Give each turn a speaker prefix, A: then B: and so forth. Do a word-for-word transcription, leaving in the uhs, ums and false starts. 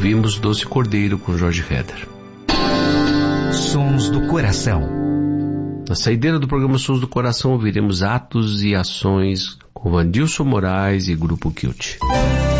A: ouvimos Doce Cordeiro com Jorge Heder.
B: Sons do Coração.
A: Na saideira do programa Sons do Coração ouviremos Atos e Ações com Vandilson Moraes e Grupo Kilt.